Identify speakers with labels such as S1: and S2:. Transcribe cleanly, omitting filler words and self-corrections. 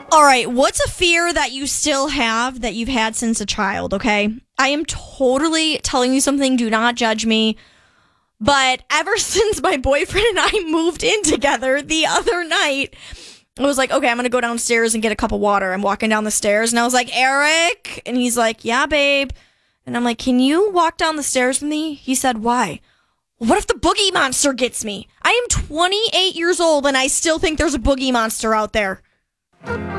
S1: All right, what's a fear that you still have that you've had since a child, okay? I am totally telling you something. Do not judge me. But ever since my boyfriend and I moved in together the other night, I was like, okay, I'm going to go downstairs and get a cup of water. I'm walking down the stairs, and I was like, Eric? And he's like, yeah, babe. And I'm like, can you walk down the stairs with me? He said, why? What if the boogie monster gets me? I am 28 years old, and I still think there's a boogie monster out there.